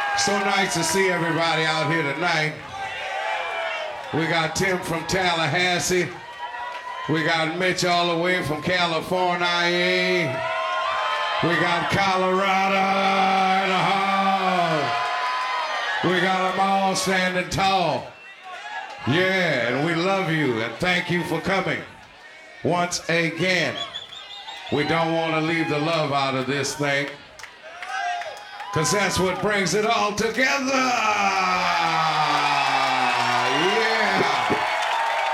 So nice to see everybody out here tonight. We got Tim from Tallahassee. We got Mitch all the way from California. We got Colorado in the house. We got them all standing tall. Yeah, and we love you and thank you for coming once again. We don't want to leave the love out of this thing, because that's what brings it all together.